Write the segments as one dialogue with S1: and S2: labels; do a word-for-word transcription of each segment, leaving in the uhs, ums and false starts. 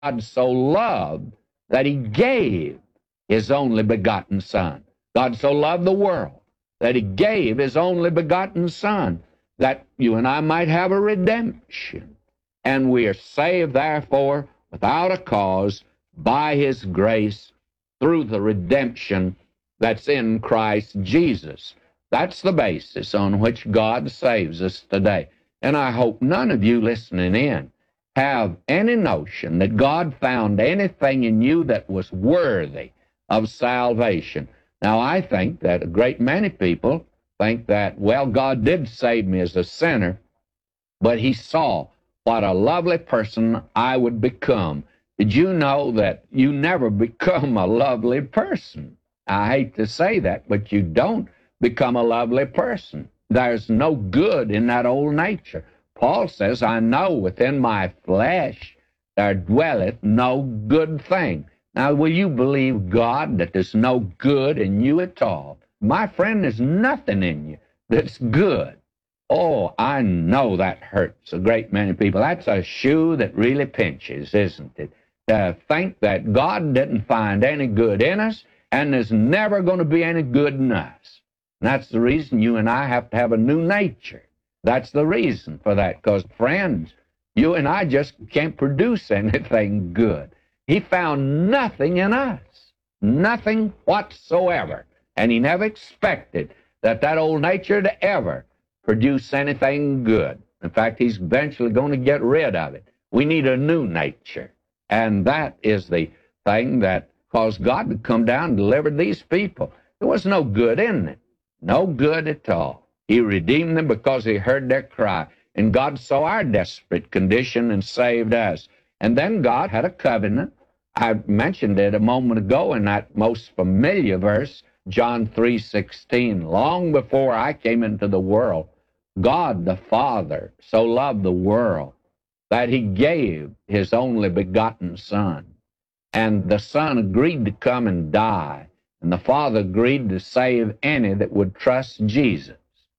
S1: God so loved that he gave his only begotten Son. God so loved the world that he gave his only begotten Son, that you and I might have a redemption. And we are saved, therefore, without a cause, by his grace, through the redemption that's in Christ Jesus. That's the basis on which God saves us today. And I hope none of you listening in have any notion that God found anything in you that was worthy of salvation. Now, I think that a great many people think that, well, God did save me as a sinner, but he saw what a lovely person I would become. Did you know that you never become a lovely person? I hate to say that, but you don't become a lovely person. There's no good in that old nature. Paul says, I know within my flesh there dwelleth no good thing. Now, will you believe God that there's no good in you at all? My friend, there's nothing in you that's good. Oh, I know that hurts a great many people. That's a shoe that really pinches, isn't it? To think that God didn't find any good in us, and there's never going to be any good in us. And that's the reason you and I have to have a new nature. That's the reason for that, because, friends, you and I just can't produce anything good. He found nothing in us, nothing whatsoever, and he never expected that that old nature to ever produce anything good. In fact, he's eventually going to get rid of it. We need a new nature, and that is the thing that caused God to come down and deliver these people. There was no good in them, no good at all. He redeemed them because he heard their cry, and God saw our desperate condition and saved us. And then God had a covenant. I mentioned it a moment ago in that most familiar verse, John three sixteen. Long before I came into the world, God the Father so loved the world that he gave his only begotten Son. And the Son agreed to come and die, and the Father agreed to save any that would trust Jesus.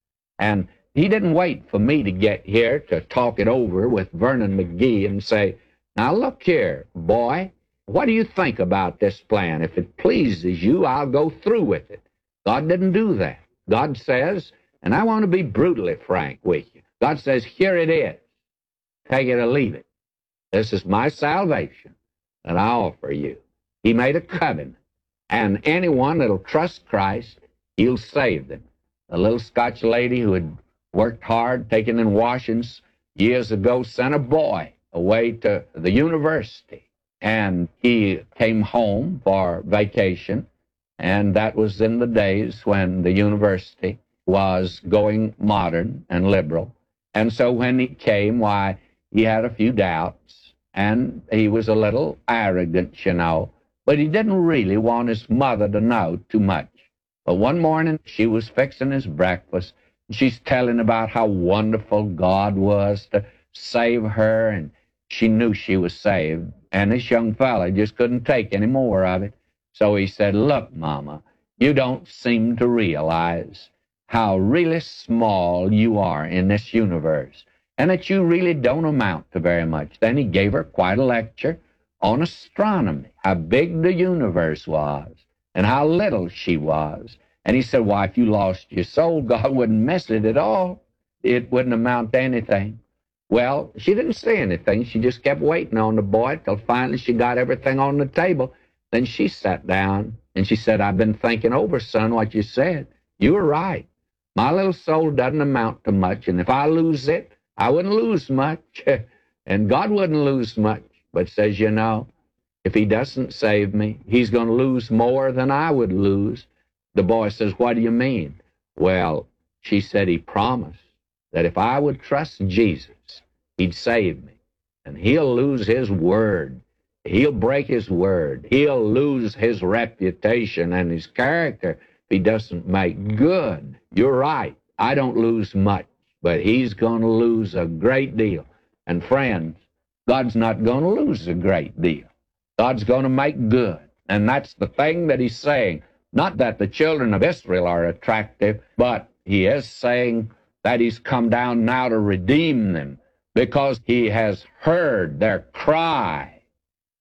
S1: And he didn't wait for me to get here to talk it over with Vernon McGee and say, now look here, boy, what do you think about this plan? If it pleases you, I'll go through with it. God didn't do that. God says, and I want to be brutally frank with you, God says, here it is. Take it or leave it. This is my salvation that I offer you. He made a covenant, and anyone that'll trust Christ, he'll save them. A little Scotch lady who had worked hard, taken in washings years ago, sent a boy away to the university, and he came home for vacation, and that was in the days when the university was going modern and liberal. And so when he came, why, he had a few doubts, and he was a little arrogant, you know, but he didn't really want his mother to know too much. But one morning, she was fixing his breakfast, and she's telling about how wonderful God was to save her, and she knew she was saved. And this young fella just couldn't take any more of it. So he said, look, Mama, you don't seem to realize how really small you are in this universe, and that you really don't amount to very much. Then he gave her quite a lecture on astronomy, how big the universe was, and how little she was. And he said, why, if you lost your soul, God wouldn't miss it at all. It wouldn't amount to anything. Well, she didn't say anything. She just kept waiting on the boy till finally she got everything on the table. Then she sat down, and she said, I've been thinking over, son, what you said. You were right. My little soul doesn't amount to much, and if I lose it, I wouldn't lose much, and God wouldn't lose much. But says, you know, if he doesn't save me, he's going to lose more than I would lose. The boy says, what do you mean? Well, she said, he promised that if I would trust Jesus, he'd save me, and he'll lose his word. He'll break his word. He'll lose his reputation and his character if he doesn't make good. You're right. I don't lose much, but he's going to lose a great deal. And friends, God's not going to lose a great deal. God's going to make good. And that's the thing that he's saying. Not that the children of Israel are attractive, but he is saying that he's come down now to redeem them, because he has heard their cry.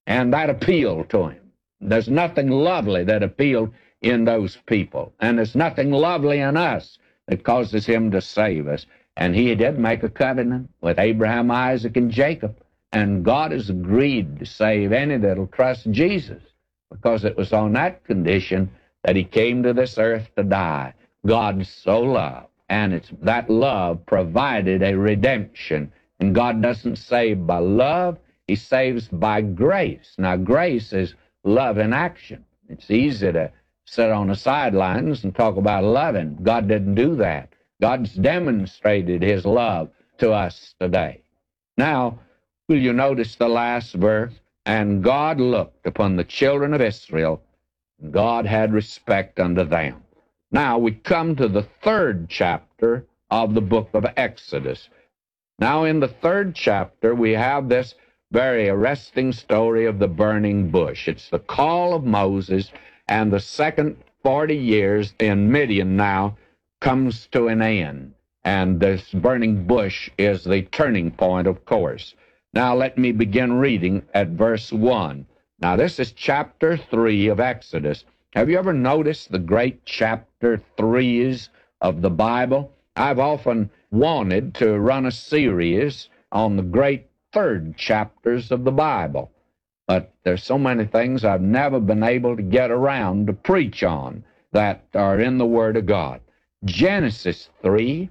S1: and that appealed to him. There's nothing lovely that appealed in those people, and there's nothing lovely in us that causes him to save us. And he did make a covenant with Abraham, Isaac, and Jacob, and God has agreed to save any that'll trust Jesus, because it was on that condition that he came to this earth to die. God so loved, and it's that love provided a redemption. And God doesn't save by love, he saves by grace. Now, grace is love in action. It's easy to sit on the sidelines and talk about loving. God didn't do that. God's demonstrated his love to us today. Now, will you notice the last verse? And God looked upon the children of Israel, and God had respect unto them. Now we come to the third chapter of the book of Exodus. Now in the third chapter we have this very arresting story of the burning bush. It's the call of Moses, and the second forty years in Midian now comes to an end. And this burning bush is the turning point, of course. Now let me begin reading at verse one. Now this is chapter three of Exodus. Have you ever noticed the great chapter threes of the Bible? I've often wanted to run a series on the great third chapters of the Bible, but there's so many things I've never been able to get around to preach on that are in the Word of God. Genesis three,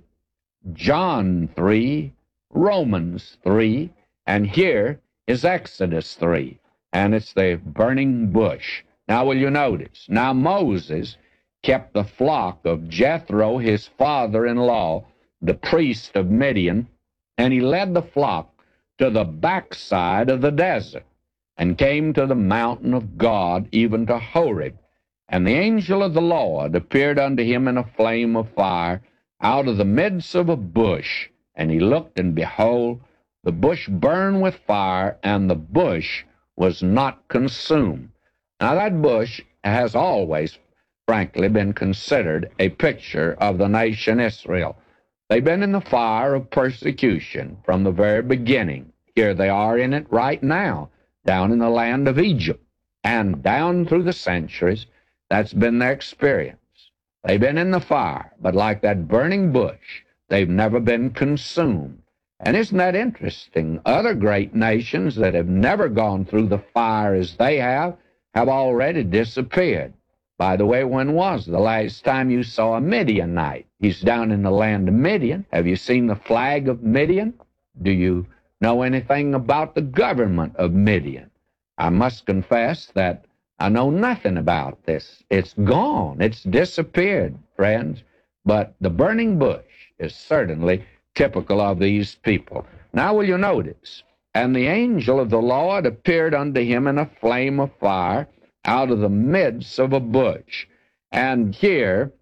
S1: John three, Romans three, and here is Exodus three, and it's the burning bush. Now will you notice, now Moses kept the flock of Jethro, his father-in-law, the priest of Midian, and he led the flock to the backside of the desert, and came to the mountain of God, even to Horeb. And the angel of the Lord appeared unto him in a flame of fire out of the midst of a bush. And he looked, and behold, the bush burned with fire, and the bush was not consumed. Now that bush has always, frankly, been considered a picture of the nation Israel. They've been in the fire of persecution from the very beginning. Here they are in it right now, down in the land of Egypt. And down through the centuries, that's been their experience. They've been in the fire, but like that burning bush, they've never been consumed. And isn't that interesting? Other great nations that have never gone through the fire as they have, have already disappeared. By the way, when was the last time you saw a Midianite? He's down in the land of Midian. Have you seen the flag of Midian? Do you know anything about the government of Midian? I must confess that I know nothing about this. It's gone. It's disappeared, friends. But the burning bush is certainly typical of these people. Now will you notice, and the angel of the Lord appeared unto him in a flame of fire out of the midst of a bush. And here,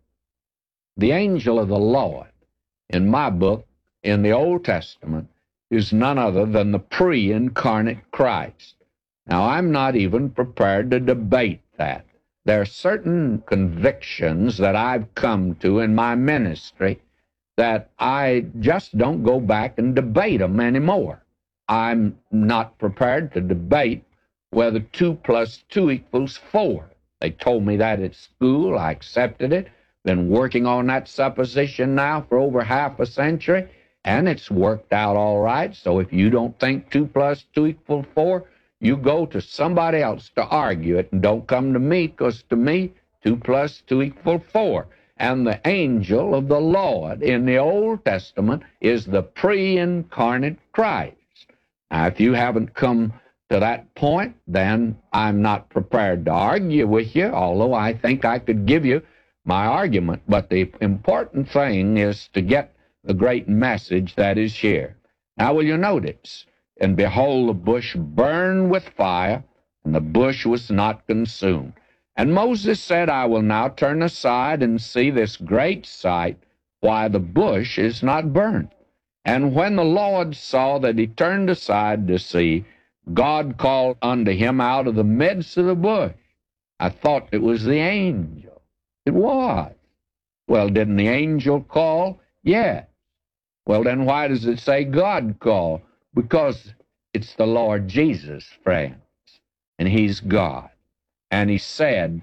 S1: the angel of the Lord, in my book, in the Old Testament, is none other than the pre-incarnate Christ. Now, I'm not even prepared to debate that. There are certain convictions that I've come to in my ministry that I just don't go back and debate them anymore. I'm not prepared to debate whether two plus two equals four. They told me that at school. I accepted it. Been working on that supposition now for over half a century, and it's worked out all right. So if you don't think two plus two equals four, you go to somebody else to argue it, and don't come to me, because to me, two plus two equals four. And the angel of the Lord in the Old Testament is the pre-incarnate Christ. Now, if you haven't come to that point, then I'm not prepared to argue with you, although I think I could give you my argument. But the important thing is to get the great message that is here. Now, will you notice? And behold, the bush burned with fire, and the bush was not consumed. And Moses said, I will now turn aside and see this great sight, why the bush is not burnt. And when the Lord saw that he turned aside to see, God called unto him out of the midst of the bush. I thought it was the angel. It was. Well, didn't the angel call? Yes. Well, then why does it say God called? Because it's the Lord Jesus, friends. and he's God. And he said,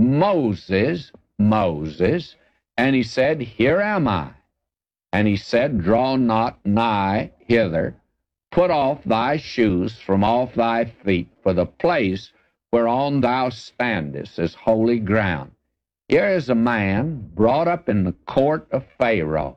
S1: Moses, Moses, and he said, Here am I. And he said, Draw not nigh hither, put off thy shoes from off thy feet, for the place whereon thou standest is holy ground. Here is a man brought up in the court of Pharaoh,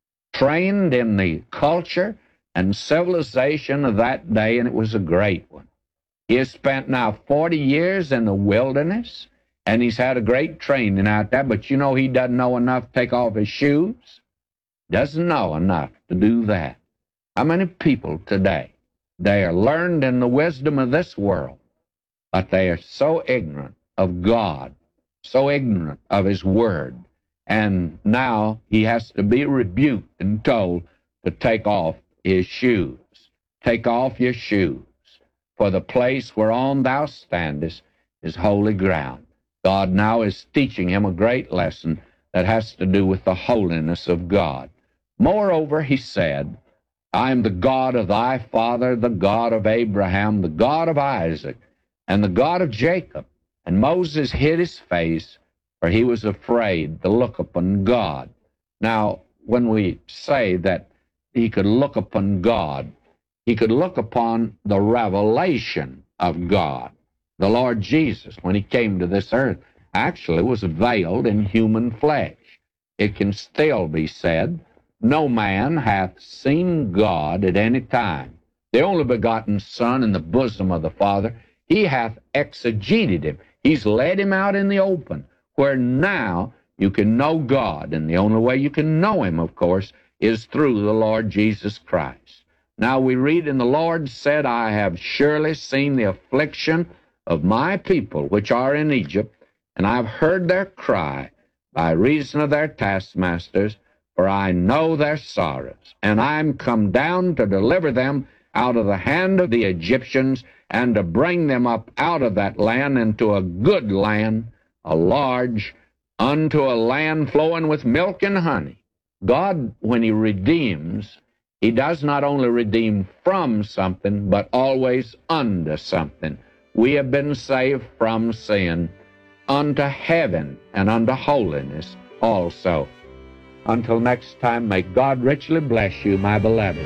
S1: trained in the culture and civilization of that day, and it was a great one. He has spent now forty years in the wilderness, and he's had a great training out there, but you know he doesn't know enough to take off his shoes. Doesn't know enough to do that. How many people today, they are learned in the wisdom of this world, but they are so ignorant of God, so ignorant of his word, and now he has to be rebuked and told to take off his shoes. Take off your shoes, for the place whereon thou standest is holy ground. God now is teaching him a great lesson that has to do with the holiness of God. Moreover, he said, I am the God of thy father, the God of Abraham, the God of Isaac, and the God of Jacob. And Moses hid his face, for he was afraid to look upon God. Now, when we say that he could look upon God, he could look upon the revelation of God. The Lord Jesus, when he came to this earth, actually was veiled in human flesh. It can still be said, no man hath seen God at any time. The only begotten Son in the bosom of the Father, he hath exegeted him. He's led him out in the open, where now you can know God. And the only way you can know him, of course, is through the Lord Jesus Christ. Now we read, And the Lord said, I have surely seen the affliction of my people which are in Egypt, and I have heard their cry by reason of their taskmasters, for I know their sorrows, and I am come down to deliver them out of the hand of the Egyptians, and to bring them up out of that land into a good land, a large, unto a land flowing with milk and honey. God, when he redeems, he does not only redeem from something, but always unto something. We have been saved from sin unto heaven and unto holiness also. Until next time, may God richly bless you, my beloved.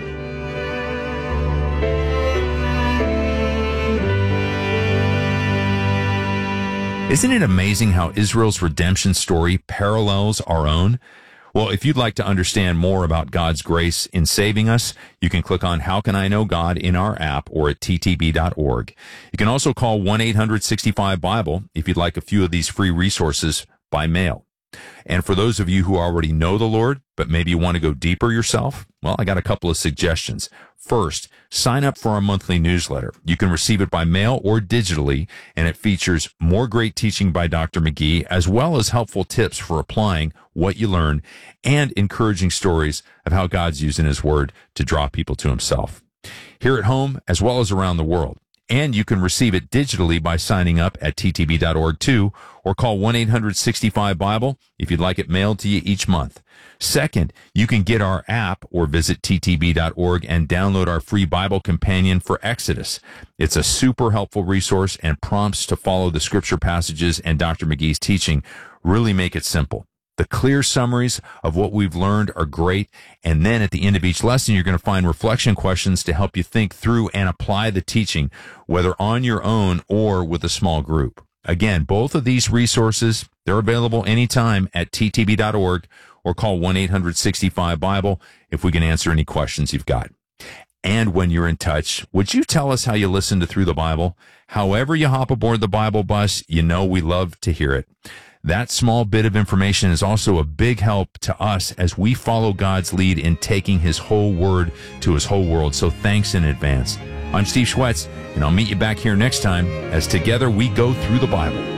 S2: Isn't it amazing how Israel's redemption story parallels our own? Well, if you'd like to understand more about God's grace in saving us, you can click on How Can I Know God in our app or at T T B dot org. You can also call one eight hundred sixty-five Bible if you'd like a few of these free resources by mail. And for those of you who already know the Lord, but maybe you want to go deeper yourself, well, I got a couple of suggestions. First, sign up for our monthly newsletter. You can receive it by mail or digitally, and it features more great teaching by Doctor McGee, as well as helpful tips for applying what you learn and encouraging stories of how God's using his word to draw people to himself. Here at home, as well as around the world. And you can receive it digitally by signing up at T T B dot org too, or call one eight hundred sixty-five Bible if you'd like it mailed to you each month. Second, you can get our app or visit T T B dot org and download our free Bible companion for Exodus. It's a super helpful resource, and prompts to follow the scripture passages and Doctor McGee's teaching really make it simple. The clear summaries of what we've learned are great, and then at the end of each lesson, you're going to find reflection questions to help you think through and apply the teaching, whether on your own or with a small group. Again, both of these resources, they're available anytime at T T B dot org, or call one eight hundred sixty-five Bible if we can answer any questions you've got. And when you're in touch, would you tell us how you listen to Through the Bible? However you hop aboard the Bible bus, you know we love to hear it. That small bit of information is also a big help to us as we follow God's lead in taking his whole word to his whole world. So thanks in advance. I'm Steve Schwetz, and I'll meet you back here next time as together we go through the Bible.